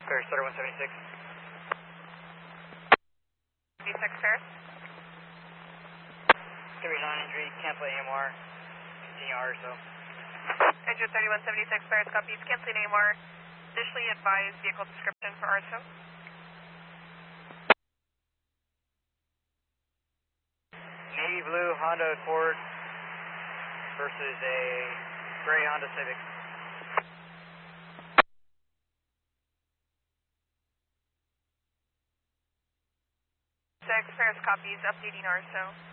Paris 3176. 76 Paris. 39 injury, cancel AMR, continue RSO. Engine 3176 Paris, copies, canceling AMR. Additionally advise vehicle description for RSO. Navy blue Honda Accord versus a gray Honda Civic. 6 Paris, copies, updating RSO.